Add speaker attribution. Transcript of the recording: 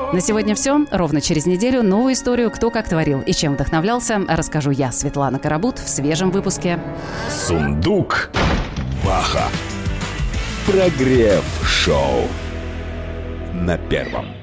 Speaker 1: На сегодня все. Ровно через неделю новую историю «Кто как творил» и чем вдохновлялся расскажу я, Светлана Карабут, в свежем выпуске
Speaker 2: «Сундук Баха». Прогрев шоу на Первом.